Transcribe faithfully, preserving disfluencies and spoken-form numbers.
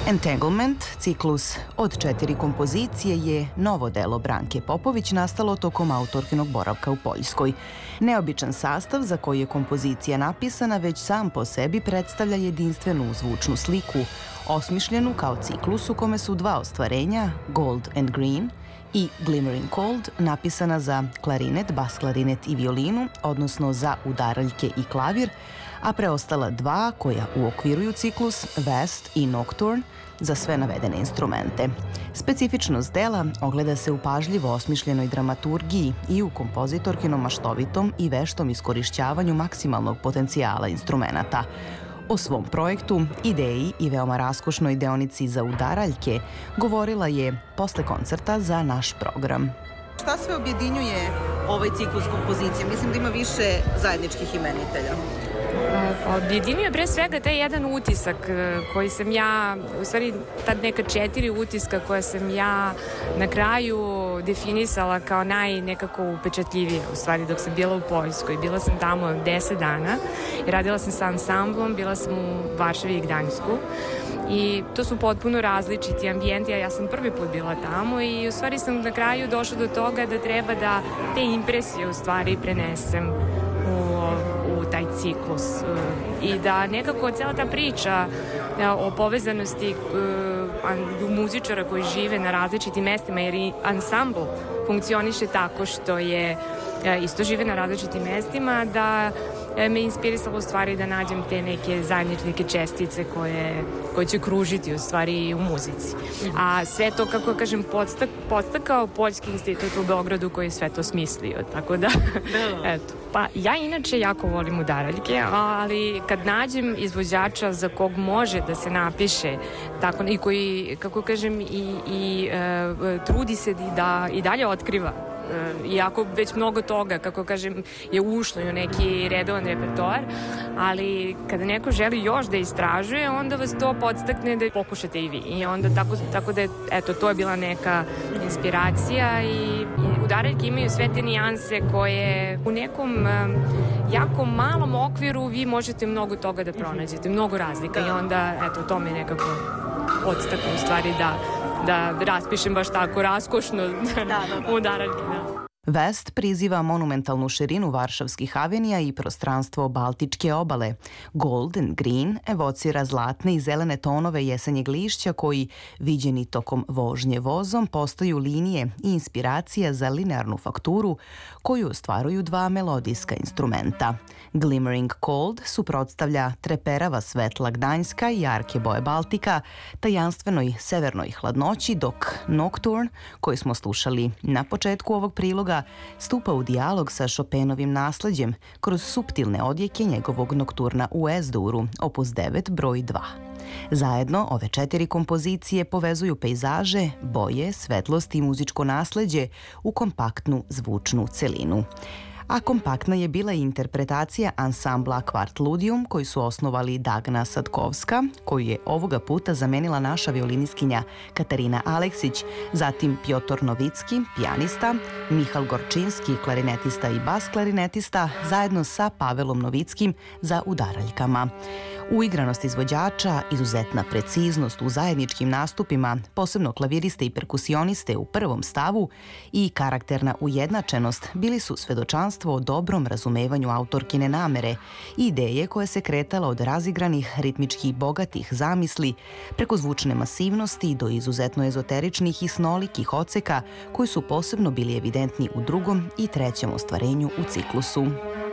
Entanglement, ciklus od četiri kompozicije, je novo delo Branke Popović nastalo tokom autorkinog boravka u Poljskoj. Neobičan sastav za koji je kompozicija napisana već sam po sebi predstavlja jedinstvenu zvučnu sliku, osmišljenu kao ciklus u kome su dva ostvarenja, Gold and Green i Glimmering Cold, napisana za klarinet, bas klarinet i violinu, odnosno za udaraljke i klavir, a preostala dva, koja uokviruju ciklus, Vest i Nocturne, za sve navedene instrumente. Specifičnost dela ogleda se u pažljivo osmišljenoj dramaturgiji i u kompozitorkinom maštovitom i veštom iskorišćavanju maksimalnog potencijala instrumenata. O svom projektu, ideji i veoma raskošnoj deonici za udaraljke govorila je posle koncerta za naš program. Šta sve objedinjuje ovaj ciklus kompozicije? Mislim da ima više zajedničkih imenitelja. Objedinio pre svega taj jedan utisak koji sam ja, u stvari tad neka četiri utiska koja sam ja na kraju definisala kao naj nekako upečatljivije, u stvari dok sam bila u Poljskoj. Bila sam tamo deset dana i radila sam sa ansamblom, bila sam u Varšavi i Gdańsku i to su potpuno različiti ambijenti, a ja sam prvi put bila tamo i u stvari sam na kraju došla do toga da treba da te impresije u stvari prenesem u taj ciklus i da nekako cela ta priča o povezanosti muzičara koji žive na različitim mestima, jer i ansambl funkcioniše tako što je isto žive na različitim mestima, da me inspirisalo u stvari da nađem te neke zajedničke čestice koje, koje će kružiti u stvari u muzici. A sve to, kako kažem, podstak, podstakao Poljski institut u Beogradu koji je sve to smislio, tako da, eto. Pa ja inače jako volim udaraljke, ali kad nađem izvođača za kog može da se napiše tako, i koji, kako kažem, i, i e, trudi se da i dalje otkriva, iako već mnogo toga, kako kažem, je ušlo u neki redovan repertoar, ali kada neko želi još da istražuje, onda vas to podstakne da pokušate i vi. I onda tako, tako da, eto, to je bila neka inspiracija i, i udaraljke imaju sve te nijanse koje u nekom um, jako malom okviru vi možete mnogo toga da pronađete, mnogo razlika i onda, eto, to me nekako podstakne u stvari da da raspišem baš tako raskošno da, da, da. udaraljke. Da. Vest priziva monumentalnu širinu varšavskih avenija i prostranstvo Baltičke obale. Gold and Green evocira zlatne i zelene tonove jesenjeg lišća koji, viđeni tokom vožnje vozom, postaju linije i inspiracija za linearnu fakturu koju ostvaruju dva melodijska instrumenta. Glimmering Cold suprotstavlja treperava svetla Gdańska i jarke boje Baltika, tajanstvenoj severnoj hladnoći, dok Nocturne, koji smo slušali na početku ovog priloga, stupa u dijalog sa Chopinovim nasleđem kroz suptilne odjeke njegovog nokturna u Es-duru, opus devet broj dva. Zajedno ove četiri kompozicije povezuju pejzaže, boje, svetlost i muzičko nasleđe u kompaktnu zvučnu celinu. A kompaktna je bila i interpretacija ansambla Kvart Ludium koji su osnovali Dagna Sadkovska, koju je ovoga puta zamenila naša violiniskinja Katarina Aleksić, zatim Pjotor Novicki, pijanista, Mihal Gorčinski, klarinetista i bas klarinetista, zajedno sa Pavelom Novickim za udaraljkama. Uigranost izvođača, izuzetna preciznost u zajedničkim nastupima, posebno klaviriste i perkusioniste u prvom stavu i karakterna ujednačenost bili su svedočanstvo o dobrom razumevanju autorkine namere i ideje koja se kretala od razigranih, ritmičkih, bogatih zamisli preko zvučne masivnosti do izuzetno ezoteričnih i snolikih odseka koji su posebno bili evidentni u drugom i trećem ostvarenju u ciklusu.